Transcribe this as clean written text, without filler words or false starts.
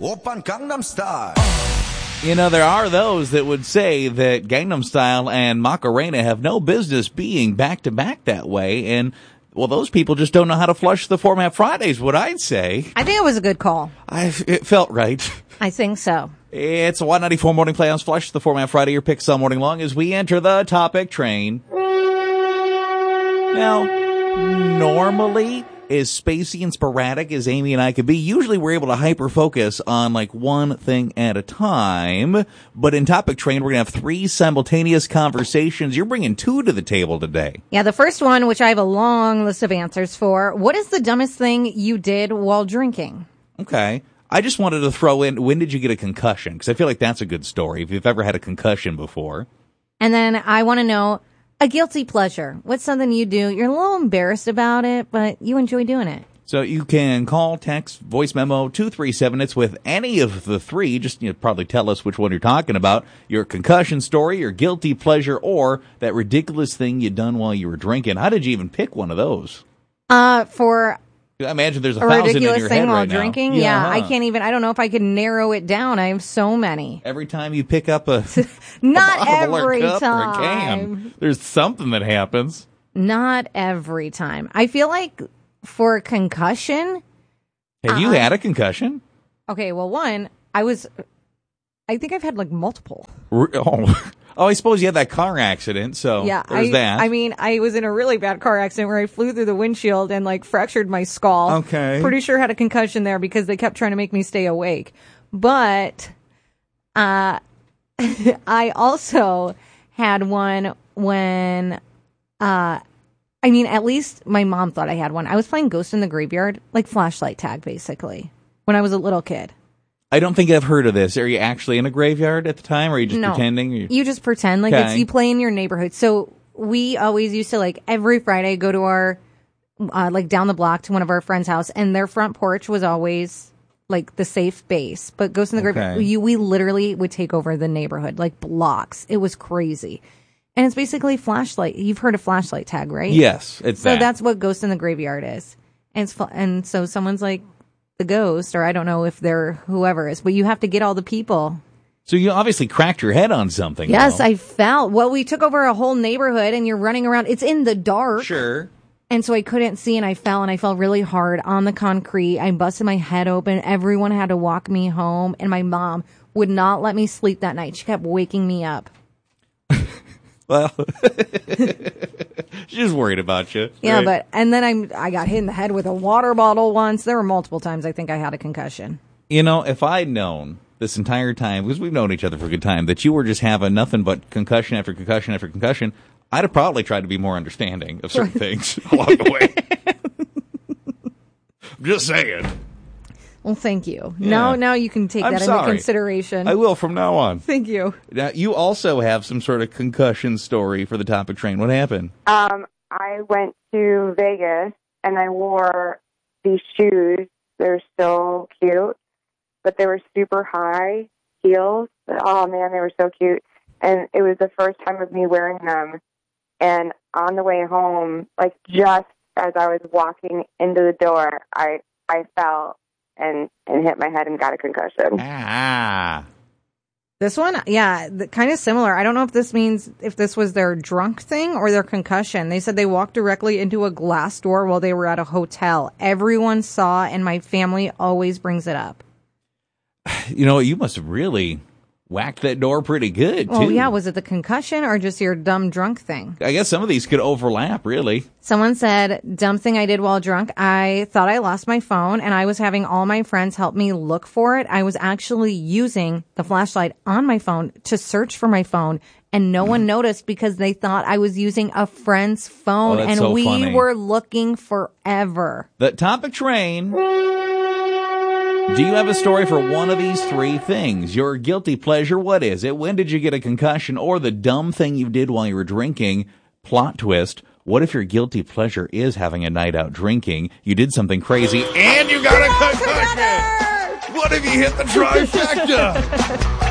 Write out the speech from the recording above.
Oppan Gangnam Style. You know, there are those that would say that Gangnam Style and Macarena have no business being back-to-back that way, and, well, those people just don't know how to flush the Format Fridays, what I'd say. I think it was a good call. It felt right. I think so. It's a Y94 Morning Playhouse Flush, the Format Friday, your picks all morning long as we enter the topic train. Now, normally, as spacey and sporadic as Amy and I could be, usually we're able to hyper-focus on, like, one thing at a time. But in Topic Train, we're going to have 3 simultaneous conversations. You're bringing 2 to the table today. Yeah, the first one, which I have a long list of answers for, what is the dumbest thing you did while drinking? Okay. I just wanted to throw in, when did you get a concussion? Because I feel like that's a good story, if you've ever had a concussion before. And then I want to know, a guilty pleasure. What's something you do? You're a little embarrassed about it, but you enjoy doing it. So you can call, text, voice memo, 237. It's with any of the 3. Just probably tell us which one you're talking about. Your concussion story, your guilty pleasure, or that ridiculous thing you done while you were drinking. How did you even pick one of those? For I imagine there's a ridiculous thousand in your thing head while right drinking. now. Yeah, huh? I can't even. I don't know if I can narrow it down. I have so many. Every time you pick up a Not a bottle every or a cup time. or a can, there's something that happens. Not every time. I feel like for concussion. Have you had a concussion? Okay, well, one, I think I've had like multiple. Oh, I suppose you had that car accident, so Yeah, there's that. I mean, I was in a really bad car accident where I flew through the windshield and like fractured my skull. Okay. Pretty sure I had a concussion there because they kept trying to make me stay awake. But I also had one when at least my mom thought I had one. I was playing Ghost in the Graveyard, like flashlight tag basically, when I was a little kid. I don't think I've heard of this. Are you actually in a graveyard at the time, or are you just pretending? You just pretend like Okay. you play in your neighborhood. So we always used to like every Friday go to our like down the block to one of our friends' house, and their front porch was always like the safe base. But Ghost in the Graveyard, we literally would take over the neighborhood, like blocks. It was crazy, and it's basically flashlight. You've heard of flashlight tag, right? Yes, it's so that. that's what Ghost in the Graveyard is, and so someone's like the ghost, or I don't know if they're whoever is, but you have to get all the people. So you obviously cracked your head on something. Yes, though. I fell. Well, we took over a whole neighborhood and you're running around. It's in the dark. Sure. And so I couldn't see and I fell really hard on the concrete. I busted my head open. Everyone had to walk me home and my mom would not let me sleep that night. She kept waking me up. Well, she's just worried about you. Yeah, right? and then I got hit in the head with a water bottle once. There were multiple times I think I had a concussion. You know, if I'd known this entire time, because we've known each other for a good time, that you were just having nothing but concussion after concussion after concussion, I'd have probably tried to be more understanding of certain things along the way. I'm just saying. Well, thank you. Yeah. Now you can take I'm that sorry. into consideration. I will from now on. Thank you. Now, you also have some sort of concussion story for the topic train. What happened? I went to Vegas and I wore these shoes. They're so cute, but they were super high heels. Oh man, they were so cute. And it was the first time of me wearing them. And on the way home, like just as I was walking into the door, I fell and hit my head and got a concussion. Ah. This one, yeah, kind of similar. I don't know if this means if this was their drunk thing or their concussion. They said they walked directly into a glass door while they were at a hotel. Everyone saw, and my family always brings it up. You know, you must have really whacked that door pretty good, too. Oh, yeah. Was it the concussion or just your dumb drunk thing? I guess some of these could overlap, really. Someone said, dumb thing I did while drunk. I thought I lost my phone and I was having all my friends help me look for it. I was actually using the flashlight on my phone to search for my phone and no one noticed because they thought I was using a friend's phone that's and so we funny. were looking forever. The topic train. Do you have a story for one of these 3 things? Your guilty pleasure, what is it? When did you get a concussion? Or the dumb thing you did while you were drinking? Plot twist. What if your guilty pleasure is having a night out drinking? You did something crazy and you got a concussion! What if you hit the trifecta?